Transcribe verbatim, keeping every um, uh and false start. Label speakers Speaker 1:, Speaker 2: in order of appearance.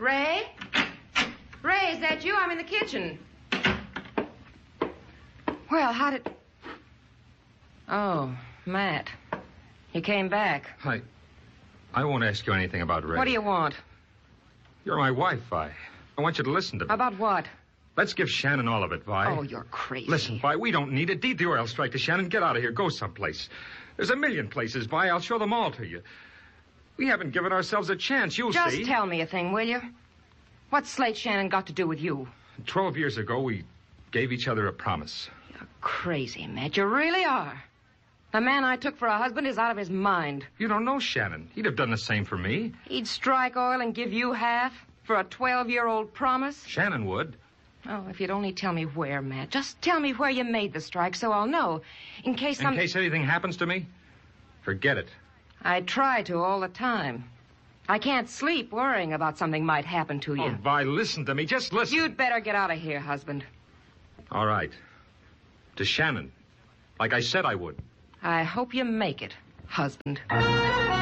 Speaker 1: Ray? Ray, is that you? I'm in the kitchen. Well, how did... Oh, Matt. You came back.
Speaker 2: I... I won't ask you anything about Ray.
Speaker 1: What do you want?
Speaker 2: You're my wife, Vi. I want you to listen to me.
Speaker 1: About what?
Speaker 2: Let's give Shannon all of it, Vi.
Speaker 1: Oh, you're crazy.
Speaker 2: Listen, Vi, we don't need it. Deed the oil strike to Shannon. Get out of here. Go someplace. There's a million places, Vi. I'll show them all to you. We haven't given ourselves a chance. You'll
Speaker 1: Just
Speaker 2: see.
Speaker 1: Just tell me a thing, will you? What's Slate Shannon got to do with you?
Speaker 2: Twelve years ago, we gave each other a promise.
Speaker 1: You're crazy, Matt. You really are. The man I took for a husband is out of his mind.
Speaker 2: You don't know Shannon. He'd have done the same for me.
Speaker 1: He'd strike oil and give you half for a twelve-year-old promise?
Speaker 2: Shannon would.
Speaker 1: Oh, if you'd only tell me where, Matt. Just tell me where you made the strike so I'll know. In case some...
Speaker 2: In case anything happens to me? Forget it.
Speaker 1: I try to all the time. I can't sleep worrying about something might happen to you.
Speaker 2: Oh, Vi, listen to me. Just listen.
Speaker 1: You'd better get out of here, husband.
Speaker 2: All right. To Shannon. Like I said I would.
Speaker 1: I hope you make it, husband.